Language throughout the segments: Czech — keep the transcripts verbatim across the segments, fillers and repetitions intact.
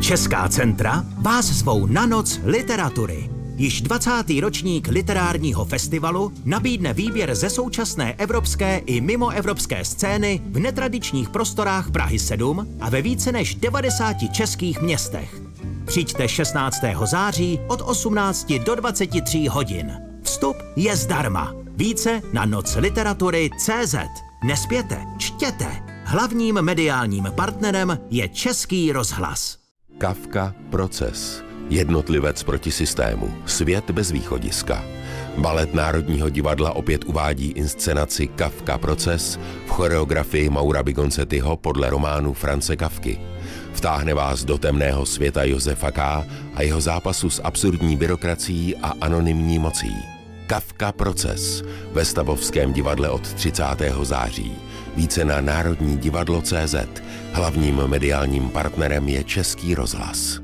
Česká centra vás zvou na Noc literatury. Již dvacátý ročník literárního festivalu nabídne výběr ze současné evropské i mimoevropské scény v netradičních prostorách Prahy sedm a ve více než devadesáti českých městech. Přijďte šestnáctého září od osmnácti do dvaceti tří hodin. Vstup je zdarma. Více na noc literatury tečka cé zet. Nespěte, čtěte. Hlavním mediálním partnerem je Český rozhlas. Kafka Proces. Jednotlivec proti systému. Svět bez východiska. Balet Národního divadla opět uvádí inscenaci Kafka Proces v choreografii Maura Bigonzettiho podle románu France Kafky. Vtáhne vás do temného světa Josefa K. a jeho zápasu s absurdní byrokracií a anonymní mocí. Kafka Proces ve Stavovském divadle od třicátého září. Více na národní divadlo tečka cé zet. Hlavním mediálním partnerem je Český rozhlas.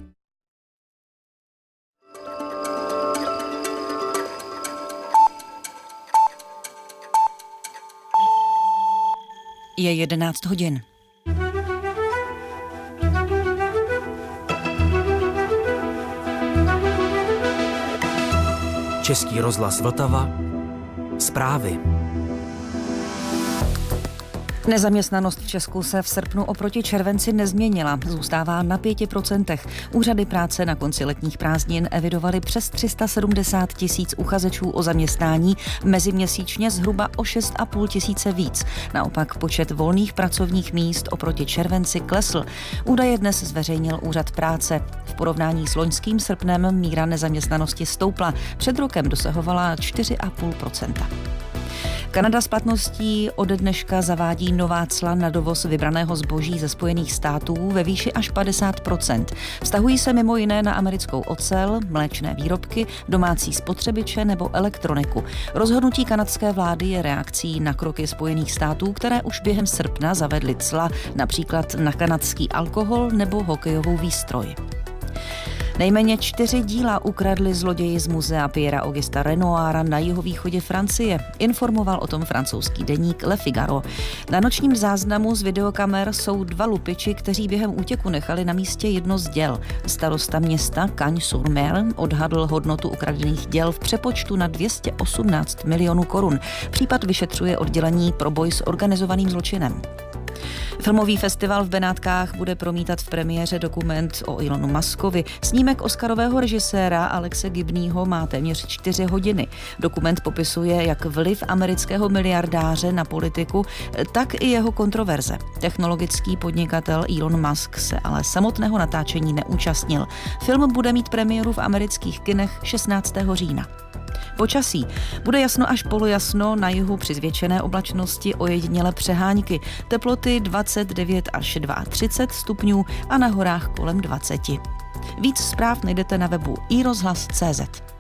Je jedenáct hodin. Český rozhlas Vltava. Zprávy. Nezaměstnanost v Česku se v srpnu oproti červenci nezměnila, zůstává na pěti procentech. Úřady práce na konci letních prázdnin evidovaly přes tři sta sedmdesát tisíc uchazečů o zaměstnání, meziměsíčně zhruba o šest a půl tisíce víc. Naopak počet volných pracovních míst oproti červenci klesl. Údaje dnes zveřejnil Úřad práce. V porovnání s loňským srpnem míra nezaměstnanosti stoupla. Před rokem dosahovala čtyři a půl procenta. Kanada s platností ode dneška zavádí nová cla na dovoz vybraného zboží ze Spojených států ve výši až padesát procent. Vztahují se mimo jiné na americkou ocel, mléčné výrobky, domácí spotřebiče nebo elektroniku. Rozhodnutí kanadské vlády je reakcí na kroky Spojených států, které už během srpna zavedly cla například na kanadský alkohol nebo hokejovou výstroj. Nejméně čtyři díla ukradli zloději z muzea Piera Augusta Renoira na jihovýchodě Francie. Informoval o tom francouzský deník Le Figaro. Na nočním záznamu z videokamer jsou dva lupiči, kteří během útěku nechali na místě jedno z děl. Starosta města Cagnes-sur-Mer odhadl hodnotu ukradených děl v přepočtu na dvě stě osmnáct milionů korun. Případ vyšetřuje oddělení pro boj s organizovaným zločinem. Filmový festival v Benátkách bude promítat v premiéře dokument o Elonu Muskovi. Snímek oscarového režiséra Alexe Gibneyho má téměř čtyři hodiny. Dokument popisuje jak vliv amerického miliardáře na politiku, tak i jeho kontroverze. Technologický podnikatel Elon Musk se ale samotného natáčení neúčastnil. Film bude mít premiéru v amerických kinech šestnáctého října. Počasí. Bude jasno až polojasno, na jihu při zvětšené oblačnosti ojedinělé přehánky. Teploty dvacet devět až třicet dva stupňů a na horách kolem dvacet. Víc zpráv najdete na webu i rozhlas tečka cé zet.